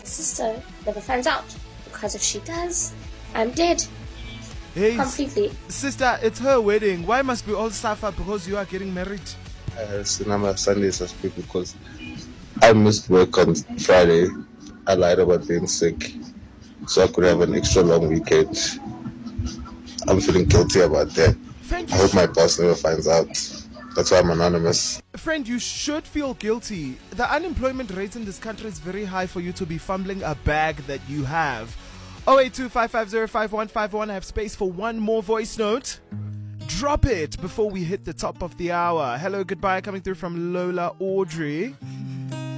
My sister never finds out, because if she does, I'm dead. Hey, Completely. Sister, it's her wedding. Why must we all suffer because you are getting married? Cinema Sundays I speak because I missed work on Friday. I lied about being sick so I could have an extra long weekend. I'm feeling guilty about that. Friend, I hope my boss never finds out. That's why I'm anonymous. Friend, you should feel guilty. The unemployment rate in this country is very high for you to be fumbling a bag that you have. 082-550-5151. I have space for one more voice note. Drop it before we hit the top of the hour. Hello, goodbye, coming through from Lola Audrey.